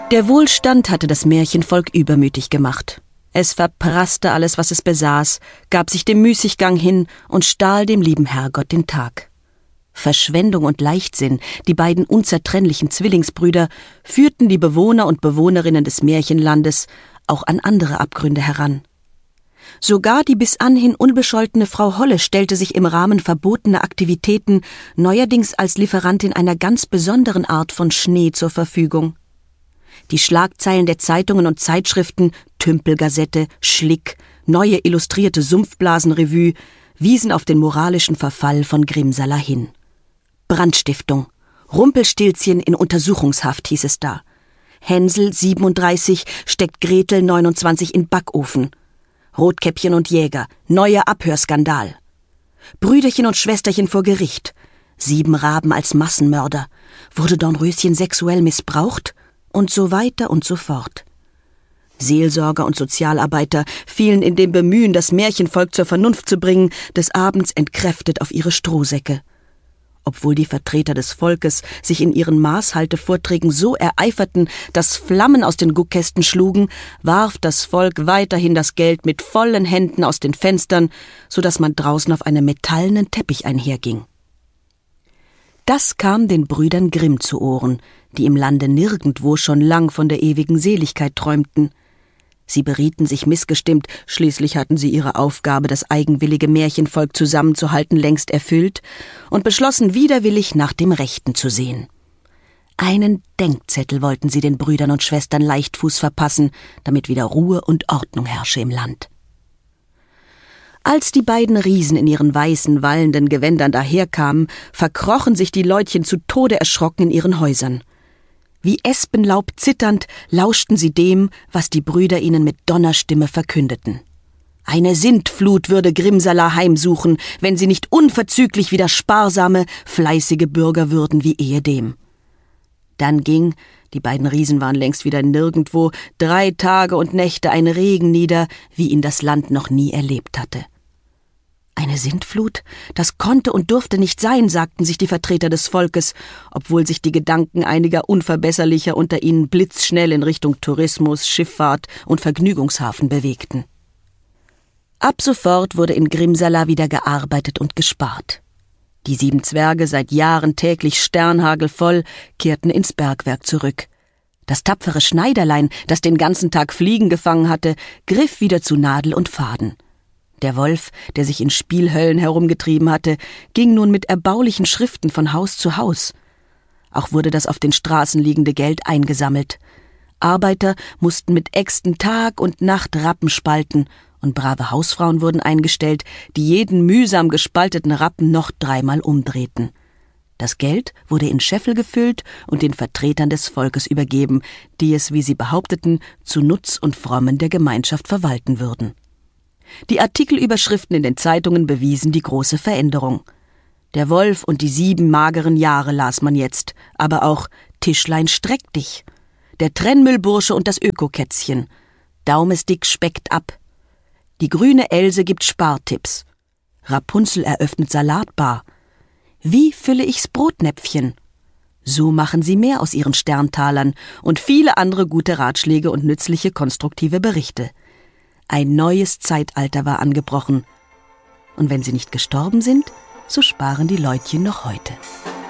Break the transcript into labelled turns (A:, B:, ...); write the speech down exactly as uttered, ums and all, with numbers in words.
A: Der Wohlstand hatte das Märchenvolk übermütig gemacht. Es verprasste alles, was es besaß, gab sich dem Müßiggang hin und stahl dem lieben Herrgott den Tag. Verschwendung und Leichtsinn, die beiden unzertrennlichen Zwillingsbrüder, führten die Bewohner und Bewohnerinnen des Märchenlandes auch an andere Abgründe heran. Sogar die bis anhin unbescholtene Frau Holle stellte sich im Rahmen verbotener Aktivitäten neuerdings als Lieferantin einer ganz besonderen Art von Schnee zur Verfügung. Die Schlagzeilen der Zeitungen und Zeitschriften Tümpelgazette, Schlick, Neue Illustrierte Sumpfblasenrevue wiesen auf den moralischen Verfall von Grimsala hin. Brandstiftung, Rumpelstilzchen in Untersuchungshaft hieß es da. Hänsel siebenunddreißig steckt Gretel neunundzwanzig in Backofen. Rotkäppchen und Jäger, neuer Abhörskandal. Brüderchen und Schwesterchen vor Gericht. Sieben Raben als Massenmörder. Wurde Dornröschen sexuell missbraucht? Und so weiter und so fort. Seelsorger und Sozialarbeiter fielen in dem Bemühen, das Märchenvolk zur Vernunft zu bringen, des Abends entkräftet auf ihre Strohsäcke. Obwohl die Vertreter des Volkes sich in ihren Maßhaltevorträgen so ereiferten, dass Flammen aus den Guckkästen schlugen, warf das Volk weiterhin das Geld mit vollen Händen aus den Fenstern, so dass man draußen auf einem metallenen Teppich einherging. Das kam den Brüdern Grimm zu Ohren, die im Lande nirgendwo schon lang von der ewigen Seligkeit träumten. Sie berieten sich missgestimmt, schließlich hatten sie ihre Aufgabe, das eigenwillige Märchenvolk zusammenzuhalten, längst erfüllt, und beschlossen widerwillig nach dem Rechten zu sehen. Einen Denkzettel wollten sie den Brüdern und Schwestern Leichtfuß verpassen, damit wieder Ruhe und Ordnung herrsche im Land. Als die beiden Riesen in ihren weißen, wallenden Gewändern daherkamen, verkrochen sich die Leutchen zu Tode erschrocken in ihren Häusern. Wie Espenlaub zitternd lauschten sie dem, was die Brüder ihnen mit Donnerstimme verkündeten. Eine Sintflut würde Grimsala heimsuchen, wenn sie nicht unverzüglich wieder sparsame, fleißige Bürger würden wie ehedem. Dann ging, die beiden Riesen waren längst wieder nirgendwo, drei Tage und Nächte ein Regen nieder, wie ihn das Land noch nie erlebt hatte. Eine Sintflut? Das konnte und durfte nicht sein, sagten sich die Vertreter des Volkes, obwohl sich die Gedanken einiger Unverbesserlicher unter ihnen blitzschnell in Richtung Tourismus, Schifffahrt und Vergnügungshafen bewegten. Ab sofort wurde in Grimsala wieder gearbeitet und gespart. Die sieben Zwerge, seit Jahren täglich sternhagelvoll, kehrten ins Bergwerk zurück. Das tapfere Schneiderlein, das den ganzen Tag Fliegen gefangen hatte, griff wieder zu Nadel und Faden. Der Wolf, der sich in Spielhöllen herumgetrieben hatte, ging nun mit erbaulichen Schriften von Haus zu Haus. Auch wurde das auf den Straßen liegende Geld eingesammelt. Arbeiter mussten mit Äxten Tag und Nacht Rappen spalten, und brave Hausfrauen wurden eingestellt, die jeden mühsam gespalteten Rappen noch dreimal umdrehten. Das Geld wurde in Scheffel gefüllt und den Vertretern des Volkes übergeben, die es, wie sie behaupteten, zu Nutz und Frommen der Gemeinschaft verwalten würden. Die Artikelüberschriften in den Zeitungen bewiesen die große Veränderung. Der Wolf und die sieben mageren Jahre las man jetzt, aber auch Tischlein streck dich, der Trennmüllbursche und das Ökokätzchen, Daumesdick speckt ab, die grüne Else gibt Spartipps, Rapunzel eröffnet Salatbar, wie fülle ich's Brotnäpfchen? So machen sie mehr aus ihren Sterntalern und viele andere gute Ratschläge und nützliche konstruktive Berichte. Ein neues Zeitalter war angebrochen. Und wenn sie nicht gestorben sind, so sparen die Leutchen noch heute.